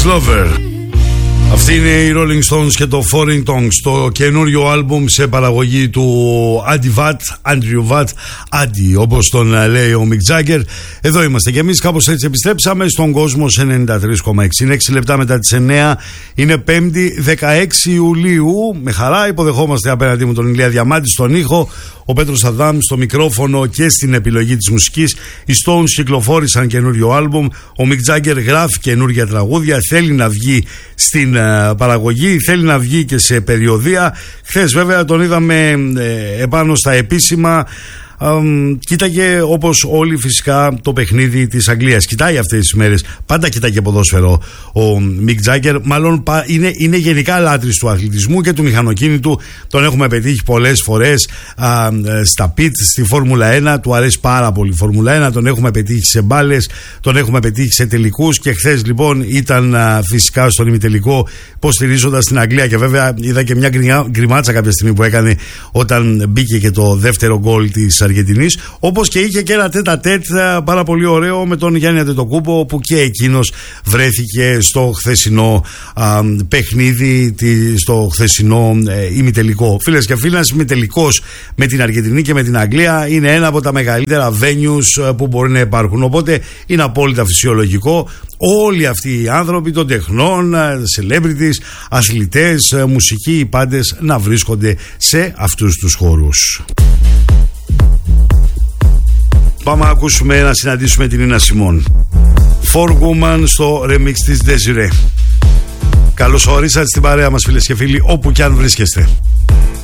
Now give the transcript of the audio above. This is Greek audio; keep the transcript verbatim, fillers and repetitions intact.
Lover. Αυτή είναι οι Rolling Stones και το Foreign Tongues, το καινούριο άλμπουμ σε παραγωγή του Andy Watt, Andrew Watt, Andy όπως τον λέει ο Mick Jagger. Εδώ είμαστε και εμείς, κάπως έτσι επιστρέψαμε στον Κόσμος ενενήντα τρία κόμμα έξι. Είναι έξι λεπτά μετά τις εννέα, είναι πέμπτη δεκαέξι Ιουλίου. Με χαρά υποδεχόμαστε απέναντί μου τον Ηλία Διαμάντη στον ήχο, ο Πέτρος Αδάμ στο μικρόφωνο και στην επιλογή της μουσικής. Οι Stones κυκλοφόρησαν καινούριο άλμπουμ, ο Mick Jagger γράφει καινούργια τραγούδια, θέλει να βγει στην uh, παραγωγή, θέλει να βγει και σε περιοδεία. Χθες βέβαια τον είδαμε ε, επάνω στα επίσημα. Um, κοίταγε όπως όλοι φυσικά το παιχνίδι της Αγγλίας. Κοιτάει αυτές τις μέρες, πάντα κοιτάγε ποδόσφαιρο ο Mick Jagger. Μάλλον είναι, είναι γενικά λάτρης του αθλητισμού και του μηχανοκίνητου. Τον έχουμε πετύχει πολλές φορές α, στα πιτ, στη Φόρμουλα ένα. Του αρέσει πάρα πολύ η Φόρμουλα ένα. Τον έχουμε πετύχει σε μπάλες, τον έχουμε πετύχει σε τελικούς. Και χθες λοιπόν ήταν α, φυσικά στον ημιτελικό υποστηρίζοντας την Αγγλία. Και βέβαια είδα και μια γκριμάτσα κάποια στιγμή που έκανε όταν μπήκε και το δεύτερο γκολ της Αργεντινής, όπως και είχε και ένα τέτα τέτ πάρα πολύ ωραίο με τον Γιάννη Αντετοκούμπο, που και εκείνος βρέθηκε στο χθεσινό α, παιχνίδι, τη, στο χθεσινό ε, ημιτελικό. Φίλες και φίλοι, ένας ημιτελικός με την Αργεντινή και με την Αγγλία είναι ένα από τα μεγαλύτερα venues που μπορεί να υπάρχουν, οπότε είναι απόλυτα φυσιολογικό όλοι αυτοί οι άνθρωποι των τεχνών, celebrities, αθλητές, μουσικοί, οι πάντες να βρίσκονται σε αυτούς τους χώρους. Πάμε να ακούσουμε, να συναντήσουμε την Νίνα Σιμών. For Woman στο remix της Desiree. Καλώς ορίσατε στην παρέα μας, φίλες και φίλοι, όπου κι αν βρίσκεστε.